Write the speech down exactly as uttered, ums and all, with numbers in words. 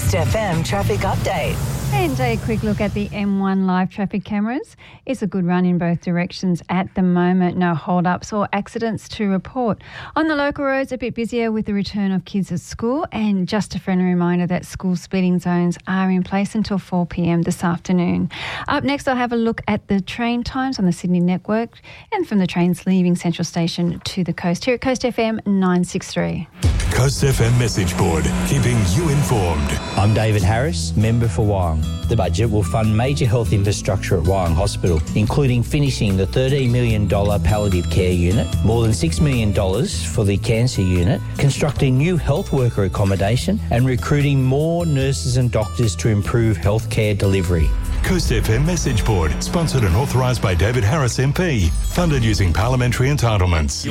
Coast F M traffic update. And a quick look at the M one live traffic cameras. It's a good run in both directions at the moment. No hold-ups or accidents to report. On the local roads, a bit busier with the return of kids at school. And just a friendly reminder that school speeding zones are in place until four p.m. this afternoon. Up next, I'll have a look at the train times on the Sydney network and from the trains leaving Central Station to the coast. Here at Coast F M nine sixty-three. Coast F M message board, keeping you informed. I'm David Harris, member for Wyong. The budget will fund major health infrastructure at Wyong Hospital, including finishing the thirteen million dollars palliative care unit, more than six million dollars for the cancer unit, constructing new health worker accommodation and recruiting more nurses and doctors to improve healthcare delivery. Coast F M message board, sponsored and authorised by David Harris M P, funded using parliamentary entitlements.